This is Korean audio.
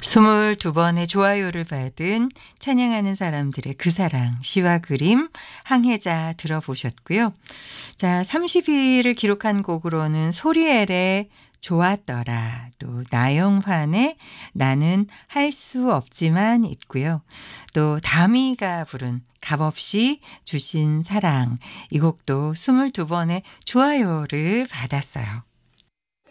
22번의 좋아요를 받은 찬양하는 사람들의 그 사랑 시와 그림 항해자 들어보셨고요. 자, 30위를 기록한 곡으로는 소리엘의 좋았더라, 또 나영환의 나는 할 수 없지만 있고요. 또 다미가 부른 값없이 주신 사랑, 이 곡도 22번의 좋아요를 받았어요.